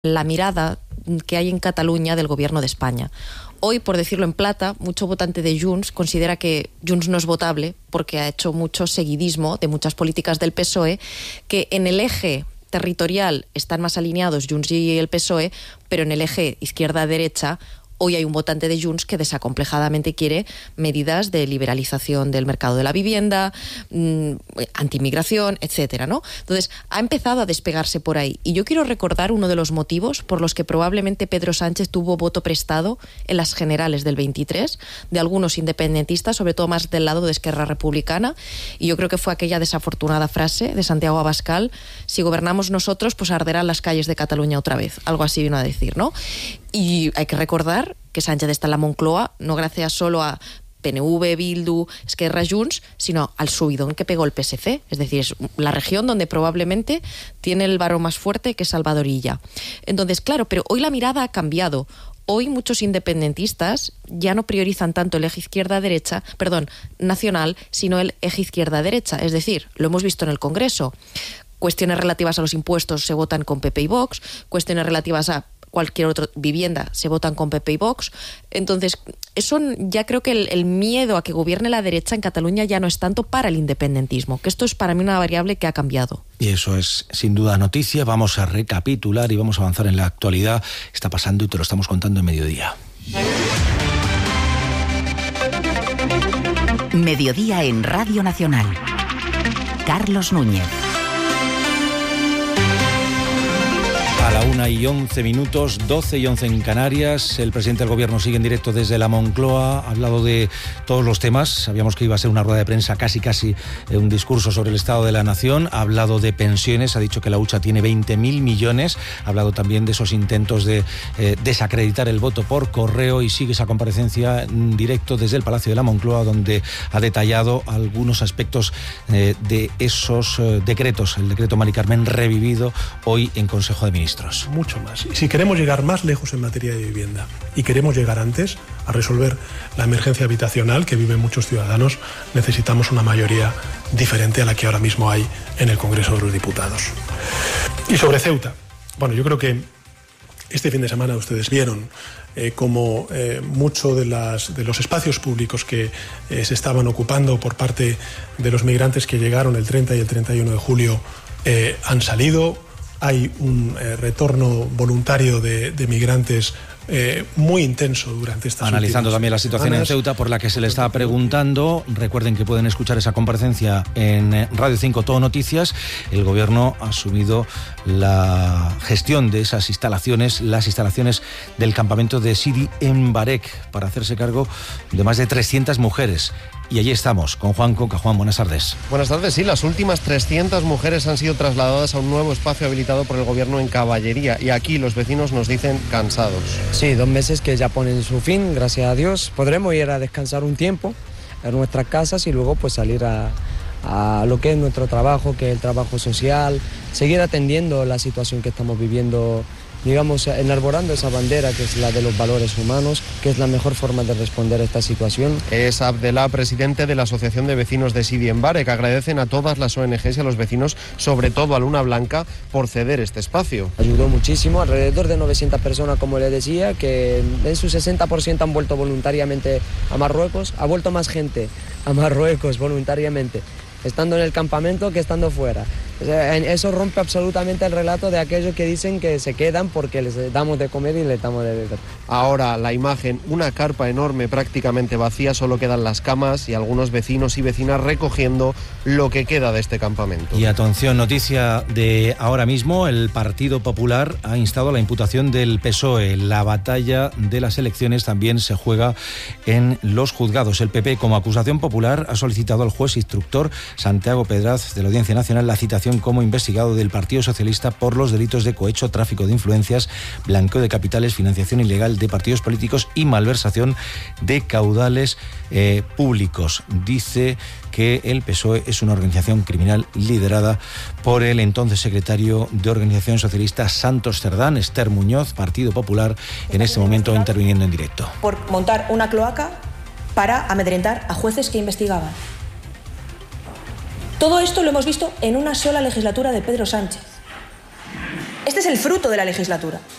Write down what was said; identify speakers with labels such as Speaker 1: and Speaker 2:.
Speaker 1: la mirada que hay en Cataluña del gobierno de España. Hoy, por decirlo en plata, mucho votante de Junts considera que Junts no es votable porque ha hecho mucho seguidismo de muchas políticas del PSOE, que en el eje territorial están más alineados Junts y el PSOE, pero en el eje izquierda-derecha hoy hay un votante de Junts que desacomplejadamente quiere medidas de liberalización del mercado de la vivienda, antimigración, etcétera, ¿no? Entonces, ha empezado a despegarse por ahí. Y yo quiero recordar uno de los motivos por los que probablemente Pedro Sánchez tuvo voto prestado en las generales del 23 de algunos independentistas, sobre todo más del lado de Esquerra Republicana. Y yo creo que fue aquella desafortunada frase de Santiago Abascal: si gobernamos nosotros, pues arderán las calles de Cataluña otra vez. Algo así vino a decir, ¿no? Y hay que recordar que Sánchez está en la Moncloa no gracias solo a PNV, Bildu, Esquerra, Junts, sino al subidón que pegó el PSC. Es decir, es la región donde probablemente tiene el varón más fuerte, que es Salvador Illa. Entonces, claro, pero hoy la mirada ha cambiado. Hoy muchos independentistas ya no priorizan tanto el eje izquierda-derecha, nacional, sino el eje izquierda-derecha. Es decir, lo hemos visto en el Congreso. Cuestiones relativas a los impuestos se votan con PP y Vox, cuestiones relativas a cualquier otra vivienda se votan con PP y Vox. Entonces, eso ya creo que el miedo a que gobierne la derecha en Cataluña ya no es tanto para el independentismo, que esto es para mí una variable que ha cambiado.
Speaker 2: Y eso es sin duda noticia. Vamos a recapitular y vamos a avanzar en la actualidad. Está pasando y te lo estamos contando en Mediodía.
Speaker 3: Mediodía en Radio Nacional. Carlos Núñez.
Speaker 2: A la 1:11, 12:11 en Canarias. El presidente del Gobierno sigue en directo desde la Moncloa. Ha hablado de todos los temas. Sabíamos que iba a ser una rueda de prensa, casi un discurso sobre el estado de la nación. Ha hablado de pensiones, ha dicho que la hucha tiene 20.000 millones. Ha hablado también de esos intentos de desacreditar el voto por correo y sigue esa comparecencia en directo desde el Palacio de la Moncloa, donde ha detallado algunos aspectos de esos decretos. El decreto Mari Carmen revivido hoy en Consejo de Ministros.
Speaker 4: Mucho más. Y si queremos llegar más lejos en materia de vivienda y queremos llegar antes a resolver la emergencia habitacional que viven muchos ciudadanos, necesitamos una mayoría diferente a la que ahora mismo hay en el Congreso de los Diputados. Y sobre Ceuta, bueno, yo creo que este fin de semana ustedes vieron como mucho de los espacios públicos que se estaban ocupando por parte de los migrantes que llegaron el 30 y el 31 de julio han salido. Hay un retorno voluntario de migrantes muy intenso durante estas
Speaker 2: Analizando también la situación en Ceuta, por la que se le está preguntando. Recuerden que pueden escuchar esa comparecencia en Radio 5 Todo Noticias. El Gobierno ha asumido la gestión de esas instalaciones, las instalaciones del campamento de Sidi Embarek, para hacerse cargo de más de 300 mujeres. Y allí estamos, con Juan Coca. Juan, buenas tardes.
Speaker 5: Buenas tardes, sí, las últimas 300 mujeres han sido trasladadas a un nuevo espacio habilitado por el Gobierno en Caballería. Y aquí los vecinos nos dicen cansados.
Speaker 6: Sí, 2 meses que ya ponen su fin, gracias a Dios. Podremos ir a descansar un tiempo en nuestras casas y luego pues salir a lo que es nuestro trabajo, que es el trabajo social, seguir atendiendo la situación que estamos viviendo, digamos, enarbolando esa bandera que es la de los valores humanos, que es la mejor forma de responder a esta situación.
Speaker 5: Es Abdelá, presidente de la Asociación de Vecinos de Sidi Embarek, que agradecen a todas las ONGs y a los vecinos, sobre todo a Luna Blanca, por ceder este espacio.
Speaker 6: Ayudó muchísimo, alrededor de 900 personas, como le decía, que en su 60% han vuelto voluntariamente a Marruecos. Ha vuelto más gente a Marruecos voluntariamente, estando en el campamento, que estando fuera. O sea, eso rompe absolutamente el relato de aquellos que dicen que se quedan porque les damos de comer y les damos de beber.
Speaker 5: Ahora la imagen, una carpa enorme prácticamente vacía, solo quedan las camas y algunos vecinos y vecinas recogiendo lo que queda de este campamento.
Speaker 2: Y atención, noticia de ahora mismo: el Partido Popular ha instado a la imputación del PSOE. La batalla de las elecciones también se juega en los juzgados. El PP, como acusación popular, ha solicitado al juez instructor Santiago Pedraz de la Audiencia Nacional la citación como investigado del Partido Socialista por los delitos de cohecho, tráfico de influencias, blanqueo de capitales, financiación ilegal de partidos políticos y malversación de caudales públicos. Dice que el PSOE es una organización criminal liderada por el entonces secretario de Organización Socialista Santos Cerdán. Esther Muñoz, Partido Popular, en este momento interviniendo en directo.
Speaker 7: Por montar una cloaca para amedrentar a jueces que investigaban. Todo esto lo hemos visto en una sola legislatura de Pedro Sánchez. Este es el fruto de la legislatura.